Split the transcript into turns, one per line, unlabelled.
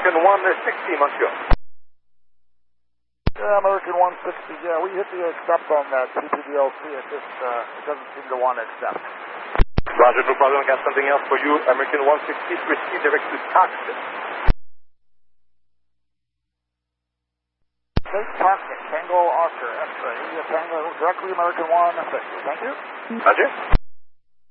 American 160, Montreal.
Yeah, American 160, yeah, we hit the accept on that TPDLC. It just it doesn't seem to want to accept.
Roger, no problem. I got something else for you. American 160, proceed direct to Toxin.
State Toxin, Tango Oscar, X-ray, Tango, directly American 160. Thank you.
Roger.